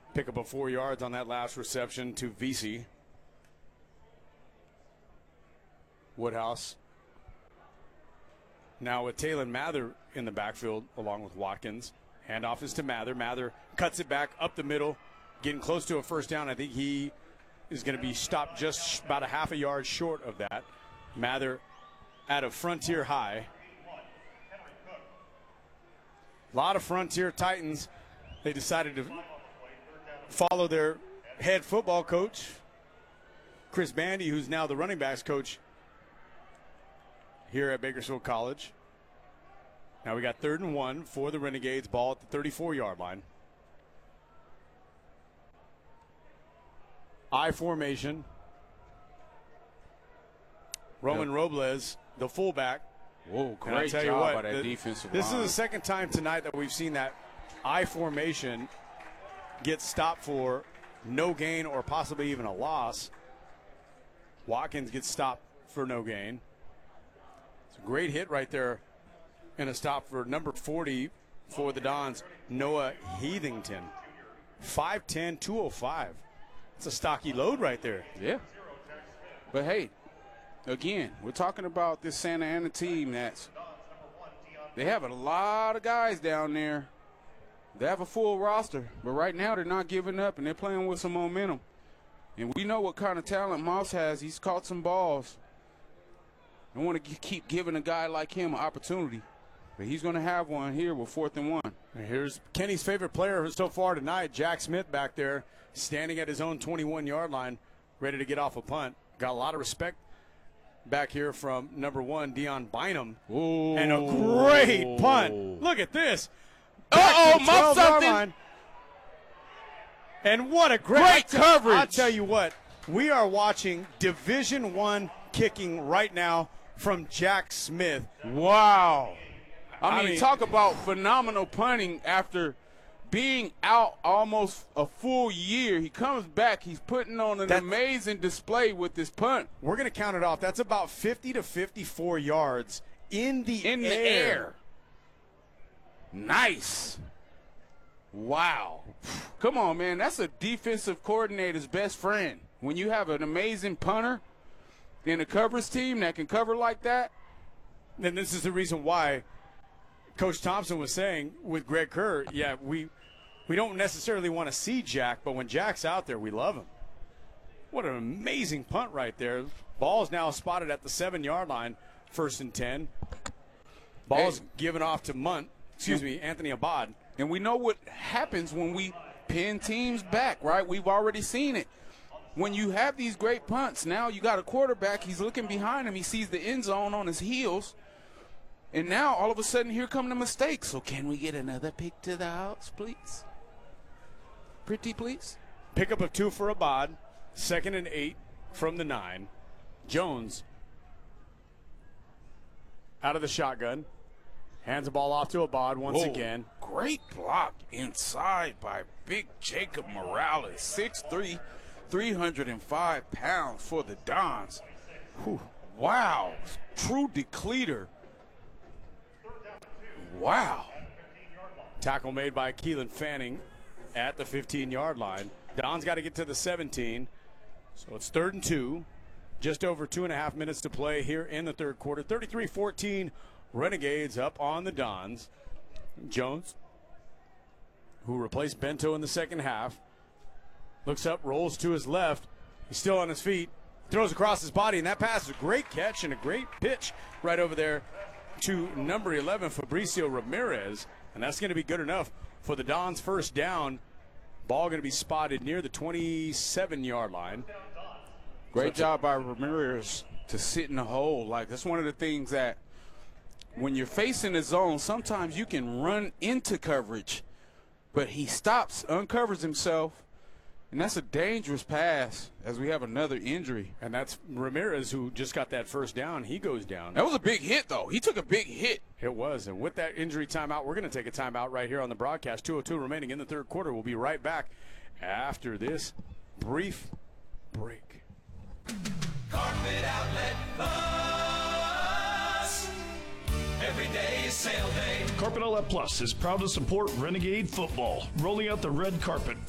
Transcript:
Pick up 4 yards on that last reception to Vesey. Woodhouse. Now with Talon Mather in the backfield along with Watkins. Handoff is to Mather. Mather cuts it back up the middle, getting close to a first down. I think he is going to be stopped just about a half a yard short of that. Mather out of Frontier High. A lot of Frontier Titans. They decided to follow their head football coach, Chris Bandy, who's now the running backs coach here at Bakersfield College. Now we got 3rd and 1 for the Renegades. Ball at the 34-yard line. I formation. Roman Robles, the fullback. Whoa, great job by that defensive line. This is the second time tonight that we've seen that I formation get stopped for no gain or possibly even a loss. Watkins gets stopped for no gain. It's a great hit right there and a stop for number 40 for the Dons, Noah Heathington. 5'10", 205. It's a stocky load right there. Yeah. But, hey, again, we're talking about this Santa Ana team they have a lot of guys down there. They have a full roster, but right now they're not giving up, and they're playing with some momentum. And we know what kind of talent Moss has. He's caught some balls. I want to keep giving a guy like him an opportunity. But he's going to have one here with 4th and 1. And here's Kenny's favorite player so far tonight, Jack Smith back there, standing at his own 21-yard line, ready to get off a punt. Got a lot of respect back here from number 1, Dion Bynum. Ooh. And a great punt. Look at this. Muff something. Line. And what a great coverage. I'll tell you what, we are watching Division I kicking right now from Jack Smith. Wow. I mean, talk about phenomenal punting after being out almost a full year. He comes back. He's putting on an amazing display with this punt. We're going to count it off. That's about 50 to 54 yards in the air. Nice. Wow. Come on, man. That's a defensive coordinator's best friend. When you have an amazing punter in a coverage team that can cover like that. And this is the reason why Coach Thompson was saying with Greg Kerr, yeah, we don't necessarily want to see Jack, but when Jack's out there, we love him. What an amazing punt right there. Ball's now spotted at the 7-yard line, 1st and 10. Ball's given off to Anthony Abad. And we know what happens when we pin teams back, right? We've already seen it. When you have these great punts, now you got a quarterback, he's looking behind him, he sees the end zone on his heels, and now all of a sudden here come the mistakes. So can we get another pick to the house, please? Pretty please? Pickup of 2 for Abad, 2nd and 8 from the 9. Jones out of the shotgun. Hands the ball off to Abad once again. Great block inside by big Jacob Morales. 6'3", 305 pounds for the Dons. Whew. Wow. True decleater. Wow. Tackle made by Keelan Fanning at the 15-yard line. Don's got to get to the 17. So it's 3rd and 2. Just over 2.5 minutes to play here in the third quarter. 33-14. Renegades up on the Dons. Jones, who replaced Bento in the second half, looks up, rolls to his left. He's still on his feet, throws across his body, and that pass is a great catch and a great pitch right over there to number 11, Fabricio Ramirez, and that's going to be good enough for the Dons' first down. Ball going to be spotted near the 27-yard line. Great job by Ramirez to sit in the hole. Like, that's one of the things that when you're facing the zone, sometimes you can run into coverage, but he stops, uncovers himself, and that's a dangerous pass as we have another injury. And that's Ramirez, who just got that first down. He goes down. That was a big hit, though. He took a big hit. It was. And with that injury timeout, we're going to take a timeout right here on the broadcast. 2:02 remaining in the third quarter. We'll be right back after this brief break. Carpet Outlet Plus. Every day is sale day. Carpet Outlet Plus is proud to support Renegade football, rolling out the red carpet